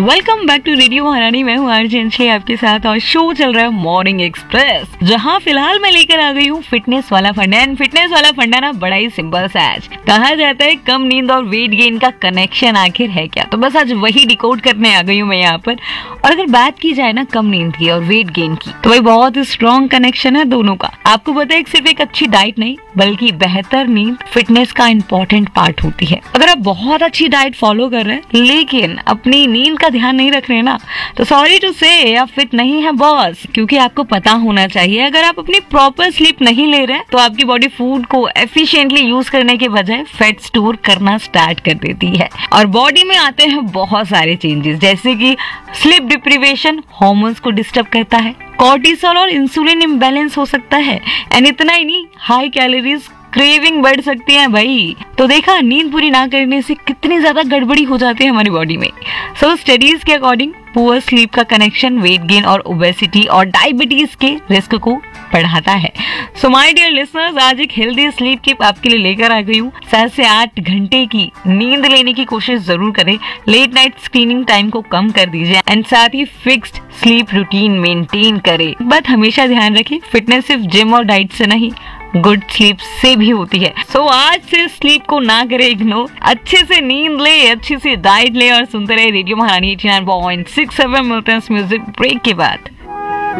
Welcome back to radio महारानी। मैं हूँ आरजे आपके साथ और शो चल रहा है मॉर्निंग एक्सप्रेस, जहाँ फिलहाल मैं लेकर आ गई हूँ फिटनेस वाला फंडा। एंड फिटनेस वाला फंडा ना बड़ा ही सिंपल सा है। कहा जाता है कम नींद और वेट गेन का कनेक्शन आखिर है क्या, तो बस आज वही डिकोड करने आ गई हूँ मैं यहाँ पर। और अगर बात की जाए ना कम नींद की और वेट गेन की, तो भाई बहुत स्ट्रॉन्ग कनेक्शन है दोनों का। आपको पता है सिर्फ एक अच्छी डाइट नहीं बल्कि बेहतर नींद फिटनेस का इम्पोर्टेंट पार्ट होती है। अगर आप बहुत अच्छी डाइट फॉलो कर रहे हैं लेकिन अपनी नींद का ध्यान नहीं रख रहे ना, तो सॉरी टू से आप फिट नहीं है बॉस। क्योंकि आपको पता होना चाहिए अगर आप अपनी प्रॉपर स्लीप नहीं ले रहे हैं तो आपकी बॉडी फूड को एफिशिएंटली यूज करने के बजाय फैट स्टोर करना स्टार्ट कर देती है। और बॉडी में आते हैं बहुत सारे चेंजेस, जैसे कि स्लीप डिप्रीवेशन हार्मोन्स को डिस्टर्ब करता है, कॉर्टिसोल और इंसुलिन इम्बैलेंस हो सकता है। एंड इतना ही नहीं, हाई कैलोरीज क्रेविंग बढ़ सकती है भाई। तो देखा नींद पूरी ना करने से कितनी ज्यादा गड़बड़ी हो जाती है हमारी बॉडी में। सो स्टडीज के अकॉर्डिंग पुअर स्लीप का कनेक्शन वेट गेन और ओबेसिटी और डायबिटीज के रिस्क को बढ़ाता है। सो माय डियर लिसनर्स, आज एक हेल्दी स्लीप टिप आपके लिए लेकर आ गई हूँ। 7 से 8 घंटे की नींद लेने की कोशिश जरूर करें, लेट नाइट स्क्रीनिंग टाइम को कम कर दीजिए एंड साथ ही फिक्स्ड स्लीप रूटीन मेंटेन करें। बट हमेशा ध्यान रखें फिटनेस सिर्फ जिम और डाइट से नहीं, गुड स्लीप से भी होती है। सो आज से स्लीप को ना करे इग्नोर, अच्छे से नींद ले, अच्छी सी डाइट ले और सुनते रहे रेडियो महारानी 89.6 FM। मिलते हैं म्यूजिक ब्रेक के बाद।